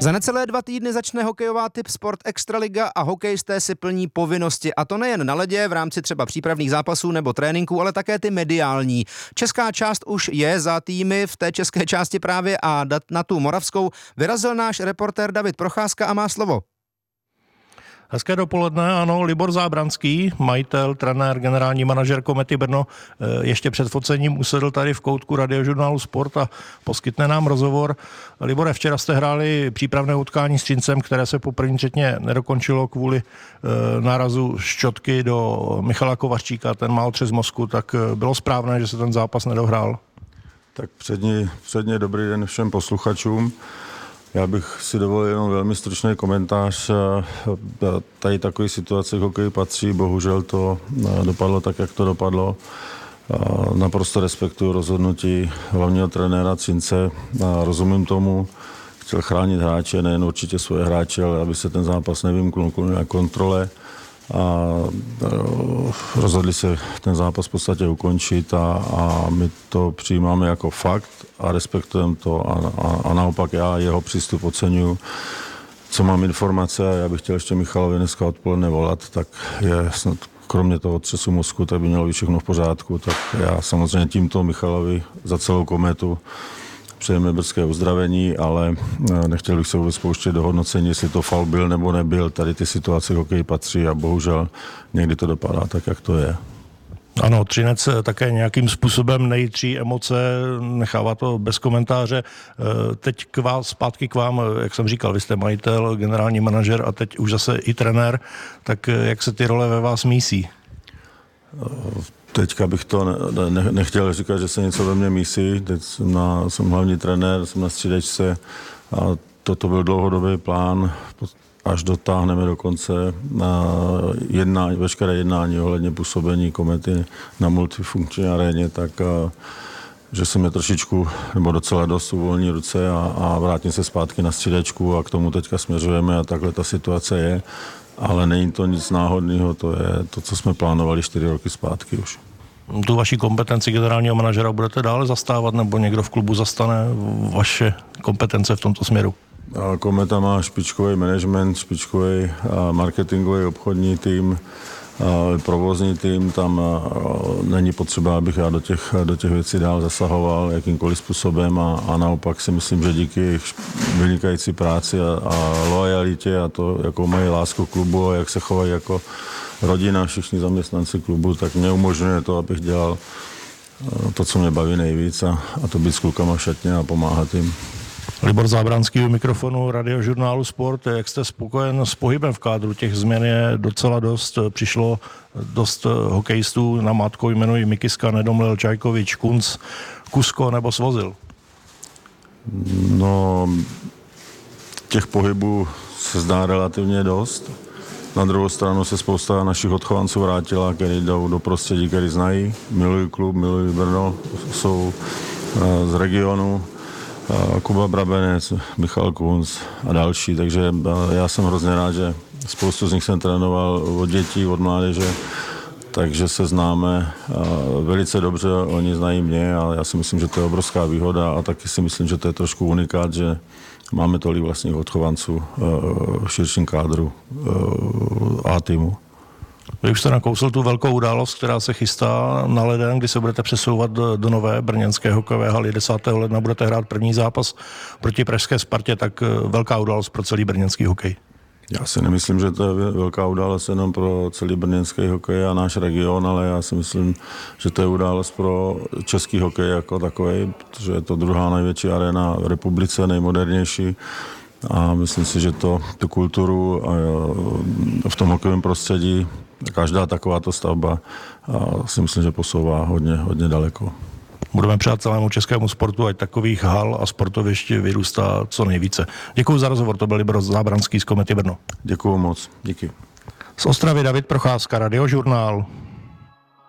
Za necelé 2 týdny začne hokejová typ Sport Extraliga a hokejisté si plní povinnosti. A to nejen na ledě v rámci třeba přípravných zápasů nebo tréninků, ale také ty mediální. Česká část už je za týmy v té české části právě a na tu moravskou vyrazil náš reportér David Procházka a má slovo. Hezké dopoledne, ano, Libor Zábranský, majitel, trenér, generální manažer Komety Brno, ještě před focením usedl tady v koutku Radiožurnálu Sport a poskytne nám rozhovor. Libore, včera jste hráli přípravné utkání s Třincem, které se po první třetině nedokončilo kvůli nárazu šťotky do Michala Kovařčíka, ten má otřes mozku, tak bylo správné, že se ten zápas nedohrál? Tak předně dobrý den všem posluchačům. Já bych si dovolil jenom velmi stručný komentář. Tady takové situace k hokeji patří, bohužel to dopadlo tak, jak to dopadlo. Naprosto respektuju rozhodnutí hlavního trenéra Třince. Rozumím tomu, chtěl chránit hráče, nejen určitě svoje hráče, ale aby se ten zápas nevymknul na kontrole. A rozhodli se ten zápas v podstatě ukončit a my to přijímáme jako fakt a respektujeme to a naopak já jeho přístup oceňuju. Co mám informace, a já bych chtěl ještě Michalovi dneska odpoledne volat, tak je snad kromě toho otřesu mozku, tak by mělo být všechno v pořádku, tak já samozřejmě tímto Michalovi za celou Kometu přejeme brzké uzdravení, ale nechtěl bych se vůbec pouštět do hodnocení, jestli to faul byl nebo nebyl. Tady ty situace hokej patří a bohužel někdy to dopadá tak, jak to je. Ano, Třinec také nějakým způsobem nejitří emoce, nechává to bez komentáře. Teď zpátky k vám, jak jsem říkal, vy jste majitel, generální manažer a teď už zase i trenér, tak jak se ty role ve vás mísí? Teďka bych to nechtěl říkat, že se něco ve mně mísí. Teď jsem hlavní trenér, jsem na střídačce a toto byl dlouhodobý plán, až dotáhneme do konce veškeré jednání ohledně působení Komety na multifunkční aréně, tak že se mě trošičku nebo docela dost uvolní ruce a vrátím se zpátky na střídačku a k tomu teďka směřujeme a takhle ta situace je. Ale není to nic náhodného, to je to, co jsme plánovali 4 roky zpátky už. Tu vaši kompetenci generálního manažera budete dále zastávat, nebo někdo v klubu zastane vaše kompetence v tomto směru? Kometa má špičkový management, špičkový marketingový obchodní tým, provozní tým, tam není potřeba, abych já do těch věcí dál zasahoval jakýmkoliv způsobem a naopak si myslím, že díky jejich vynikající práci a loajalitě a to, jakou mají lásku klubu a jak se chovají jako rodina, všichni zaměstnanci klubu, tak mě umožňuje to, abych dělal to, co mě baví nejvíc a to být s klukama v šatně a pomáhat jim. Libor Zábranský u mikrofonu Radiožurnálu Sport. Jak jste spokojen s pohybem v kádru? Těch změn je docela dost. Přišlo dost hokejistů, na mátkou jmenují Mikiska, Nedomlel, Čajkovič, Kunc, Kusko nebo Svozil. No, těch pohybů se zdá relativně dost. Na druhou stranu se spousta našich odchovanců vrátila, kteří jdou do prostředí, který znají. Milují klub, milují Brno, jsou z regionu. Kuba Brabenec, Michal Kunc a další, takže já jsem hrozně rád, že spoustu z nich jsem trénoval od dětí, od mládeže, takže se známe velice dobře, oni znají mě a já si myslím, že to je obrovská výhoda a taky si myslím, že to je trošku unikát, že máme tolik vlastních odchovanců v širším kádru A týmu. Vy už jste nakousl tu velkou událost, která se chystá na leden, kdy se budete přesouvat do nové brněnské hokejové haly. 10. ledna budete hrát první zápas proti pražské Spartě, tak velká událost pro celý brněnský hokej. Já si nemyslím, že to je velká událost jenom pro celý brněnský hokej a náš region, ale já si myslím, že to je událost pro český hokej jako takový, protože je to druhá největší aréna v republice, nejmodernější. A myslím si, že tu kulturu v tom hokejovém prostředí, každá takováto stavba si myslím, že posouvá hodně daleko. Budeme přát celému českému sportu, ať takových hal a sportovišť vyrůstá co nejvíce. Děkuji za rozhovor, to byl Libor Zábranský z Komety Brno. Děkuji moc, díky. Z Ostravy David Procházka, Radiožurnál.